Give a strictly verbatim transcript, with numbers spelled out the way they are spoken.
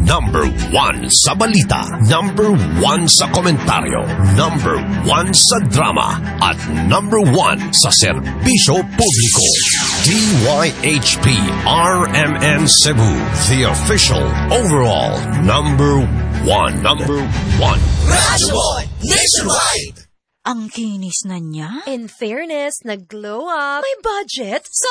Number one sa balita, number one sa komentaryo, number one sa drama, at number one sa serbisyo publiko. D Y H P R M N Cebu, the official overall number one. Number one. Radyo Boy Nationwide! Ang kinis na niya. In fairness, nag-glow up. May budget.